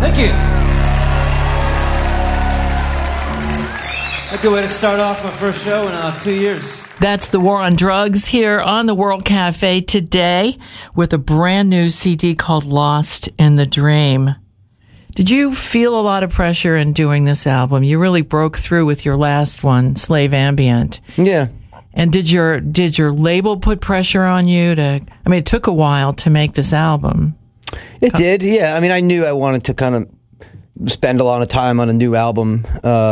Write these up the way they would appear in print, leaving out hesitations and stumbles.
Thank you. A good way to start off my first show in 2 years. That's The War on Drugs here on the World Cafe today with a brand new CD called Lost in the Dream. Did you feel a lot of pressure in doing this album? You really broke through with your last one, Slave Ambient. Yeah. And did your label put pressure on you it took a while to make this album. It did, yeah. I mean, I knew I wanted to kind of spend a lot of time on a new album.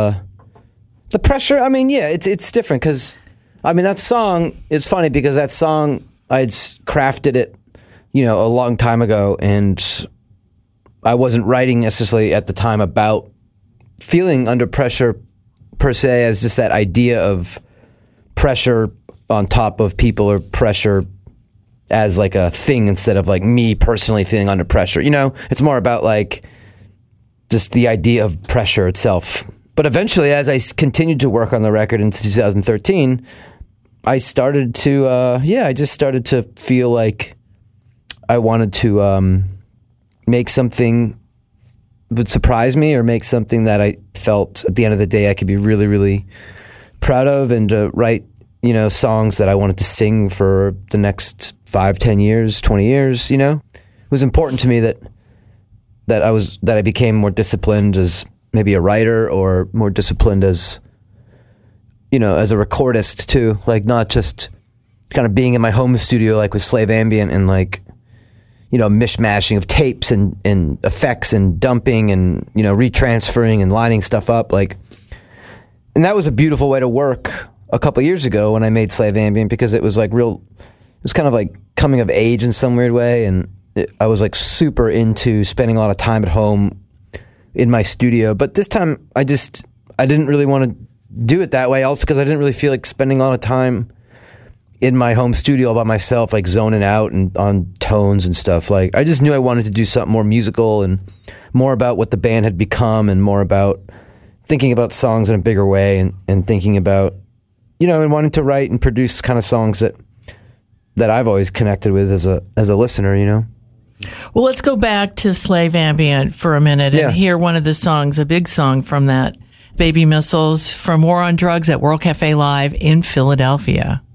The pressure, I mean, yeah, it's different because, I mean, that song is funny because that song, I'd crafted it, a long time ago, and I wasn't writing necessarily at the time about feeling under pressure per se as just that idea of pressure on top of people or pressure as like a thing instead of like me personally feeling under pressure. It's more about like just the idea of pressure itself. But eventually, as I continued to work on the record in 2013, I started to, I just started to feel like I wanted to make something that would surprise me or make something that I felt at the end of the day I could be really, really proud of, and to write, songs that I wanted to sing for the next 5, 10 years, 20 years, It was important to me that I became more disciplined as maybe a writer, or more disciplined as, as a recordist too, like not just kind of being in my home studio like with Slave Ambient and like, mishmashing of tapes and effects and dumping and, retransferring and lining stuff up. Like, and that was a beautiful way to work a couple years ago when I made Slave Ambient, because it was like it was kind of like coming of age in some weird way. And I was like super into spending a lot of time at home in my studio. But this time I didn't really want to do it that way, also because I didn't really feel like spending a lot of time in my home studio all by myself, like zoning out and on tones and stuff. Like, I just knew I wanted to do something more musical and more about what the band had become, and more about thinking about songs in a bigger way, and thinking about, and wanting to write and produce kind of songs that I've always connected with as a listener, Well, let's go back to Slave Ambient for a minute and hear one of the songs, a big song from that, Baby Missiles, from War on Drugs at World Cafe Live in Philadelphia.